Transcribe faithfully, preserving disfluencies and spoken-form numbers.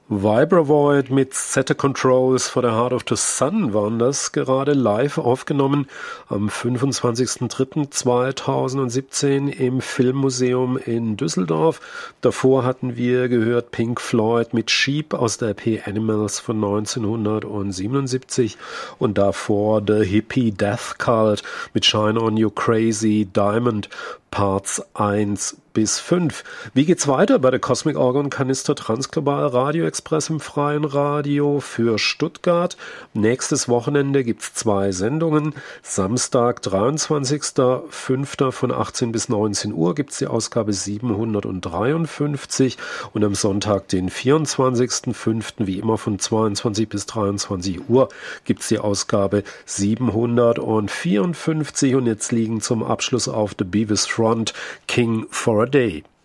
Vibrovoid mit Set Controls for the Heart of the Sun waren das, gerade live aufgenommen am fünfundzwanzigsten dritten zweitausendsiebzehn im Filmmuseum in Düsseldorf. Davor hatten wir gehört Pink Floyd mit Sheep aus der E P Animals von neunzehnhundertsiebenundsiebzig und davor The Hippie Death Cult mit Shine on You Crazy Diamond Parts eins bis fünf. Wie geht's weiter bei der Cosmic Orgon Kanister Transglobal Radio Express im freien Radio für Stuttgart? Nächstes Wochenende gibt's zwei Sendungen. Samstag, dreiundzwanzigsten fünften von achtzehn bis neunzehn Uhr gibt's die Ausgabe siebenhundertdreiundfünfzig und am Sonntag, den vierundzwanzigsten fünften wie immer von zweiundzwanzig bis dreiundzwanzig Uhr gibt's die Ausgabe siebenhundertvierundfünfzig und jetzt liegen zum Abschluss auf The Beavis Front King for a Day.